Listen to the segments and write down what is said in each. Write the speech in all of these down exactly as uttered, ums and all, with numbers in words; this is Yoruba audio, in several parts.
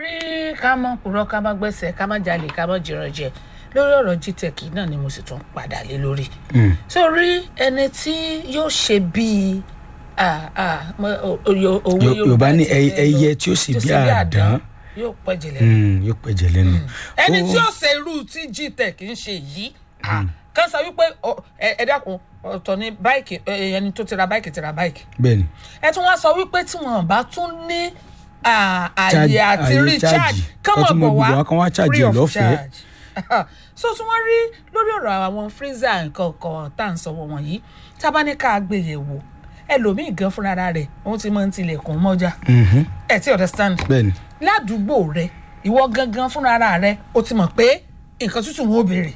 rí ká mọ́ purọ́ ká má gbẹ́sẹ̀ ká má jalè ká má jìrànjẹ lórí ọ̀rọ̀ Gtech náà ni mo sì tún padà lé lórí. sórí ẹni tí yóò ṣe bíi owó Yorùbá ní ẹyẹ tí ó sì bí àdán yóò pẹ̀jẹ̀ lẹ́nu. yóò pẹ̀jẹ̀ lẹ́nu. ẹni tí ó ṣe irú tí Gtech ń ṣe yìí kan sọ wípé ẹ dákun ọ̀tọ̀ ní báìkì ẹni tó ti ra báìkì ti ra báìkì. bẹ́ẹ̀ni. ẹ tún wá sọ wípé tí wọn bá tún ní àyè àti recharge kán mọ̀ bọ̀ wá free of charge. so tí wọ́n rí lórí ọ̀rọ̀ àwọn freezer nǹkan kan tá à ń sọ wọ̀nyí tá a bá ní ká gbé yẹ̀ wò ẹlòmíì gan fúnra rẹ̀ òun ti máa ń tilẹ̀kùn mọ́jà. ẹ ti understand. bẹ́ẹ̀ni. ládùúgbò rẹ ìwọ gangan fúnra rẹ o ti mọ̀ pé nǹkan tútù wọn ò béèrè.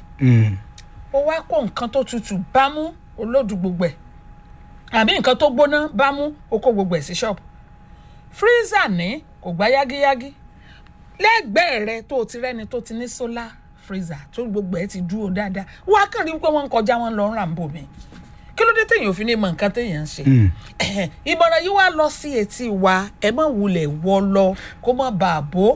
ó wá kó nǹkan tó tutù bámú olódù gbogbo ẹ̀ àbí nǹkan tó gbóná bámú ó kó gbogbo ẹ̀ sí ṣọ́ọ̀bù. freezer ní kò gbá yágíyágí lẹ́gbẹ̀ẹ́ rẹ tó ti rẹ́ni tó ti ní solar freezer tó gbogbo ẹ̀ ti dúró dáadáa wá kàn rí pé wọ́n ń kọjá wọn lọ ń rà ń bò mí kí ló dé téèyàn ò fi ní mọ nǹkan téèyàn ń ṣe. ìmọ̀ràn yìí wá lọ sí etí wa ẹ má wulẹ̀ wọ lọ kó má bàa bó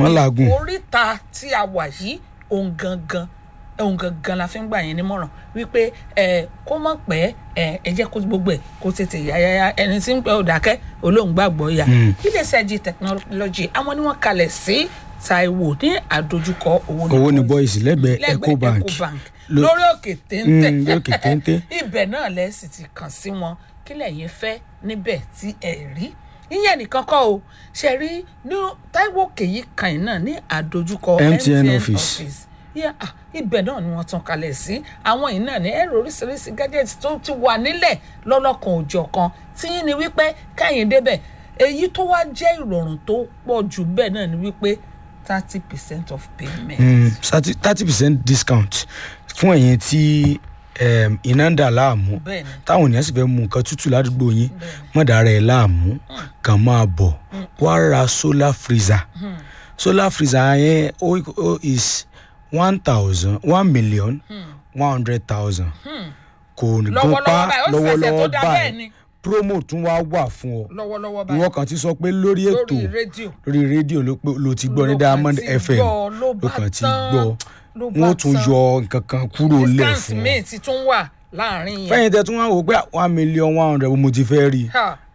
oríta tí a wà yìí òun gangan òun gangan la fi ń gbà yín nímọ̀ràn wípé ẹ kó má pẹ́ ẹ ẹ jẹ́ kó gbogbo ẹ̀ kó tètè yáyáyá ẹni tí ń pẹ́ òdàkẹ́ olóhùn gbàgbọ́ ya. iléeṣẹ́ Gtechnology àwọn ni wọ́n kalẹ̀ sí Táíwò ní àdójúkọ owó ní boys lẹ́gbẹ̀ẹ́ Ecobank lórí òkè téńté òkè téńté ibẹ̀ náà lẹ sì ti kàn sí wọn kí lẹ̀yin fẹ́ níbẹ̀ tí ẹ rí ìyẹn nìkan kọ́ o ṣe rí ní Táíwò kèyí kan náà ní àdójúkọ M T N office ibẹ̀ náà ni wọ́n tún kalẹ̀ sí àwọn yìí náà ní ẹ̀rọ oríṣiríṣi gadget tó ti wà nílẹ̀ lọ́lọ́kan òjọ̀kan tí yín ni wípé káyìn débẹ̀ èyí tó wá jẹ́ ìrọ̀rùn tó pọ̀ jù bẹ́ẹ̀ náà ni wípé thirty percent of payment. thirty percent discount fún ẹ̀yin tí iná ń dà láàmú táwọn ènìyàn sì fẹ́ mu nǹkan tútù ládùúgbò yín mọ̀dára ẹ̀ láàmú kàn máa bọ̀ wá ra solar freezer solar freezer yẹn ó is one thousand one million one hundred thousand kò ní kó pa lọ́wọ́lọ́wọ́ báyìí promo tún wá wà fún ọ lọ́wọ́lọ́wọ́ báyìí ìwọ kan ti sọ pé lórí ètò lórí rédíò ló ti gbọ́ ní Diamond F M ló kàn ti gbọ́ wọ́n tún yọ nǹkan kan kúrò lẹ̀ fún ọ. discount mi ti tún wà láàrin yẹn. fẹ́yìn tẹ́ tún wá wò pé one million one hundred mo ti fẹ́ rí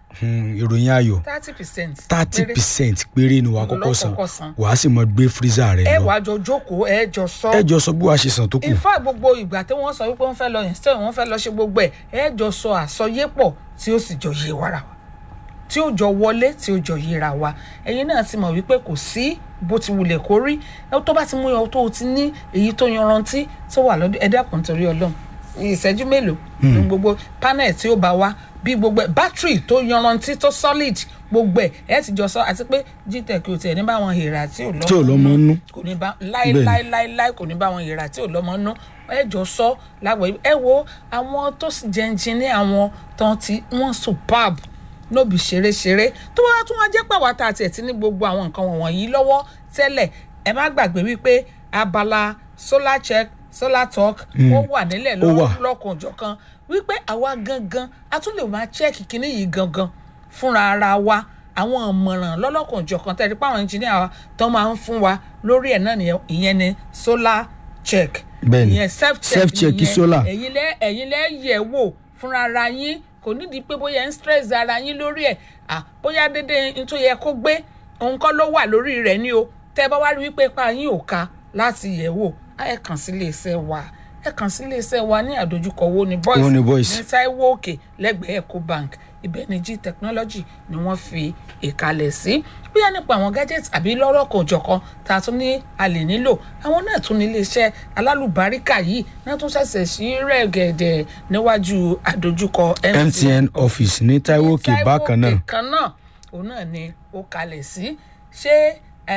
ìròyìn ayọ̀ thirty percent thirty percent péré ni wàá kọ́kọ́ san wàá sì mọ gbé freezer rẹ lọ. ẹ wàá jọ jókòó ẹ jọ sọ. ẹ jọ sọ bí wàá ṣe san tó kù. ìfá gbogbo ìgbà tí wọ́n sọ wípé wọ́n fẹ́ lọ install wọ́n fẹ́ lọ ṣe gbogbo ẹ̀ ẹ jọ sọ àsọyépọ̀ tí ó sì jọ yé wàrà wa tí ó jọ wọlé tí ó jọ yéra wa ẹ̀yin náà ti mọ̀ wípé kò sí bó ti wulẹ̀ kó rí tó bá ti mú yan tó ti ní èyí tó yanrantí tó wà lọ́dún ẹ dákun torí Ọlọ́run ìṣẹ́jú mélòó ní gbogbo panel tí ó bá wá bí gbogbo bátìrì tó yanrantí tó solid gbogbo ẹ ẹ ti jọ sọ àti pé Gtech ò tiẹ̀ ní bá wọn hèrà tí ò lọ́mọ nú kò ní bá láíláíláíláí kò ní bá wọn hèrà tí ò lọ́mọ nú ẹ jọ sọ lágbo ẹ wo àwọn tó sì jẹ́ ẹnjìní àwọn tán tí wọ́n superb nóbì ṣeréṣeré tó wá tún wá jẹ́ pàwátà àti ẹ̀tí ní gbogbo àwọn nǹkan wọ̀nyí lọ́wọ́ tẹ́lẹ̀ ẹ má gbàgbé wípé abala solar check solar talk ó wà nílẹ̀ lọ́kàn òjọ̀kan wípé àwa gangan a tún lè máa check kíní yìí gangan fúnra ara wa àwọn ìmọ̀ràn lọ́lọ́kan òjọ̀kan tẹ́lẹ̀ pé àwọn engineer wa tó máa ń fún wa lórí ẹ̀ náà ìyẹn ni solar check ìyẹn self check nìyẹn ẹ̀yin lẹ́ ẹ̀yin lẹ́ yẹ̀ wò fúnra ara yín kò nídìí pé bóyá ń stress ara yín lórí ẹ̀ à bóyá dédé n tó yẹ kó gbé òun kọ́ ló wà lórí rẹ̀ ní o tẹ́ bá wá rí wípé pa yín ò ká láti yẹ̀ wò ẹ kàn sí iléeṣẹ́ wa ẹ kàn sí iléeṣẹ́ wa ní àdójúkọ owó ní boys ní Táíwò òkè lẹ́gbẹ̀ẹ́ Ecobank ibẹ̀ ní Gtechnology ni wọ́n fi ìkàlẹ̀ sí bóyá nípa àwọn gadgets àbí lọ́rọ̀ kan òjọ̀kan tá a tún ní a lè nílò àwọn náà tún ní iléeṣẹ́ alálùbáríkà yìí náà tún ṣẹ̀ṣẹ̀ sí rẹ̀gẹ̀dẹ̀ níwájú àdójúkọ M T N office ní Táíwò òkè bákan náà kan náà òun náà ni ó kalẹ̀ sí ṣé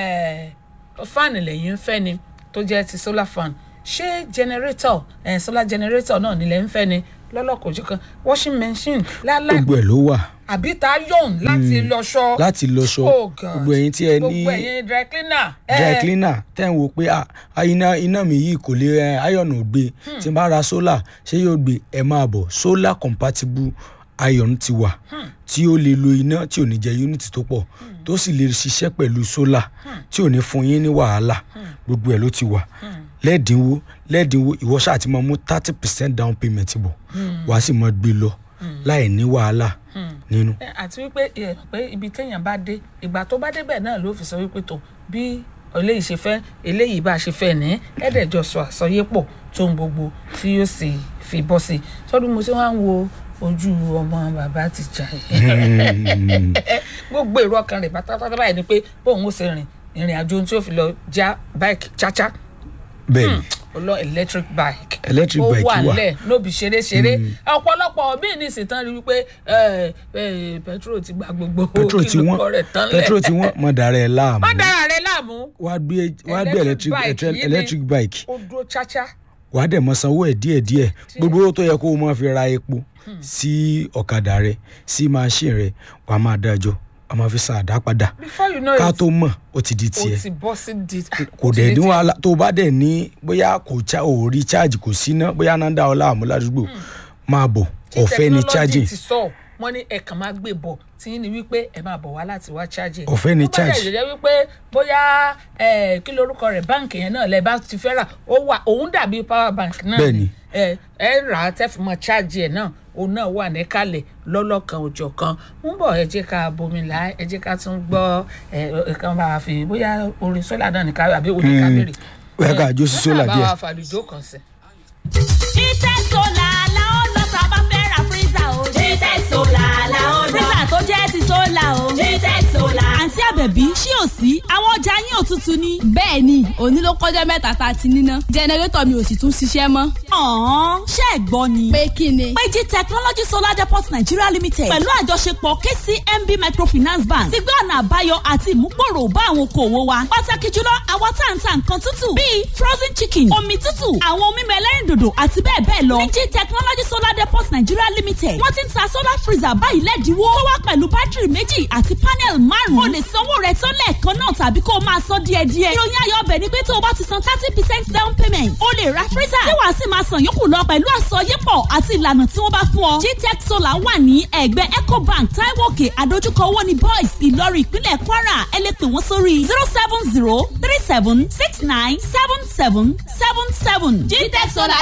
fáànì lẹ́yìn ń fẹ́ ni tó jẹ́ ti solar fan ṣé generator eh, solar generator náà nílẹ̀ ń fẹ́ ni lọ́lọ́kọ̀ọ́jú kan washing machine lálẹ́ gbogbo ẹ̀ ló wà àbí ta yọ̀n láti lọ́ṣọ́ láti lọ́ṣọ́ gbogbo ẹ̀yin tí ẹ ní gbogbo ẹ̀yin dry cleaner dry cleaner tẹ́ ń wò pé iná iná mi yìí kò lè iron ò gbé tí n bá ra solar ṣé yóò gbé ẹ máa bọ̀ solar compatible iron ti wà tí ó lè lo iná tí ò ní jẹ unit tó pọ̀ tó sì lè ṣiṣẹ́ pẹ̀lú solar tí ò ní fún yín ní wàhálà gbogbo ẹ̀ ló ti wà lẹ́ẹ̀dínwó lẹ́ẹ̀dínwó ìwọ ṣáà ti máa mú thirty percent down payment bọ̀ wàá sì máa gbé lọ láì ní wàhálà nínú. àti wípé pé ibi téèyàn bá dé ìgbà tó bá débẹ̀ náà ló fi sọ wípé tó bí eléyìí ṣe fẹ́ eléyìí bá ṣe fẹ́ ní ẹ̀ẹ́dẹ̀jọ sọ àsọyépọ̀ tó ń gbogbo tí yóò sì fi bọ́ sí i sọ́dún mo ṣe wá ń wo ojú ọmọ bàbá ti jà gbogbo èrò ọkàn rẹ̀ pátápátá báyìí ni pé bóun ó ṣe rìn ìrìn àjò tí ó fi lọ já bike chacha bẹ́ẹ̀ni ọlọ electric bike electric bike wà ó wà lẹ̀ nóbi ṣeré-ṣeré ọ̀pọ̀lọpọ̀ bíi ní ìsìntàn rí wípé petrol ti gba gbogbo petrol ti wọ́n petrol ti wọ́n mọ̀ dára ẹ̀ láàmú mọ̀ dára rẹ̀ láàmú wàá gbé wàá gbé electric electric bike ó dúró chacha wàá dẹ̀ mọ sanwó ẹ̀ díẹ̀díẹ̀ gbogbo owó tó yẹ kó o máa fi ra epo sí ọ̀kadà rẹ sí machine rẹ wàá máa dájọ́ a máa fi san àdá padà ká tó mọ̀ ó ti di tiẹ̀ kò dẹ̀ ní wàhálà tó bá dẹ̀ ní bóyá kò cha ò rí charge kò sí ná bóyá náà dá ọ láàmú ládùúgbò máa bọ̀ ọ̀fẹ́ ni charging. wọ́n ní ẹ kàn máa gbé bọ̀ tí ní wípé ẹ máa bọ̀ wá láti wá charge. ọ̀fẹ́ ni charge. ó bá yẹ wípé bóyá kí lorúkọ rẹ̀ báǹkì yẹn náà lẹ bá ti fẹ́ rà ó wà òun dàbí power bank náà bẹ́ẹ̀ni ẹ ẹ rà á tẹ́ fi mọ charge ẹ̀ náà òun náà wà níkàlẹ̀ lọ́lọ́kan òjọ̀ kan ń bọ̀ ẹ jẹ́ ká bomi là ẹ jẹ́ ká tún gbọ́ ẹ kan bá a fi bóyá orin sólà náà nìkan àbí orin kábèrè. bóyá ká jó sí sólà díẹ̀. ẹ bá wa fàlùjọ kan sẹ. jíjẹ́ sólà làwọn lọ sábà fẹ́ ra freezer o. jíjẹ́ sólà làwọn lọ. freezer tó jẹ́ ti sólà o. jíjẹ́ sólà. àǹtí àbẹ̀bí ṣí ò sí àwọn ọjà yín òtútù ni. bẹ́ẹ̀ ni òní ló kọjá mẹ́ta tá a ti níná jẹnẹrétọ̀ mi ò sì tún ṣiṣẹ́ mọ́. ọ̀hún ṣé ẹ̀ gbọ́ ni. pé kí ni. péjì technology solar depot nigeria limited pẹ̀lú àjọṣepọ̀ k c m b microfinance bank ti gbé ọ̀nà àbáyọ àti ìmúgbòrò bá àwọn okòwò wa. pàtàkì jùlọ àwọn tá à ń ta nǹkan tútù bíi frozen chicken omi tútù àwọn omi mẹ́lẹ́rìndòdò àti bẹ́ẹ̀ bẹ́ẹ̀ lọ. péjì technology solar depot nigeria limited wọ́n ti ń ta solar freezer báyìí lẹ́dínwó tó wá pẹ̀lú bátìrì méjì àti panel márùn-ún. o lè sanwó rẹ̀ tán lẹ́ẹ̀kan náà tàbí kó o máa san díẹ̀díẹ̀. ìròyìn ayọ̀ ọbẹ̀ ni pé tó o bá ti san thirty percent down payment o lè ra freezer tí wàá sì máa san yòókù lọ pẹ̀lú àsọyépọ̀ àti ìlànà tí wọ́n bá fún ọ. gtech solar wà ní ẹ̀gbẹ́ ecobank taiwo òkè àdójúkọ owó ní boys ìlọrin ìpínlẹ̀ kwara ẹ lè pè wọ́n sórí zero seven zero three seven six nine seven seven seven seven. gtech solar